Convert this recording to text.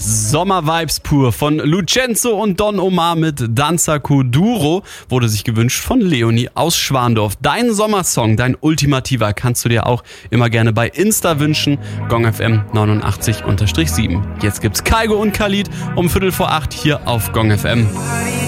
Sommervibes pur von Lucenzo und Don Omar mit Danza Kuduro wurde sich gewünscht von Leonie aus Schwandorf. Dein Sommersong, dein ultimativer, kannst du dir auch immer gerne bei Insta wünschen. GongFM 89_7. Jetzt gibt's Kaigo und Khalid um 7:45 hier auf GongFM.